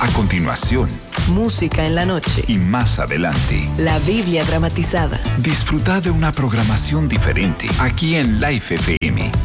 A continuación, música en la noche. Y más adelante, la Biblia dramatizada. Disfruta de una programación diferente aquí en Life FM.